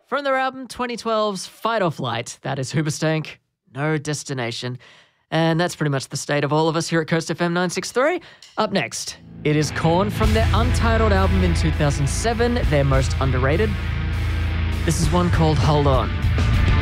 From their album 2012's Fight or Flight, that is Hoobastank, No Destination. And that's pretty much the state of all of us here at Coast FM 963. Up next, it is Korn from their Untitled album in 2007, their most underrated. This is one called Hold On.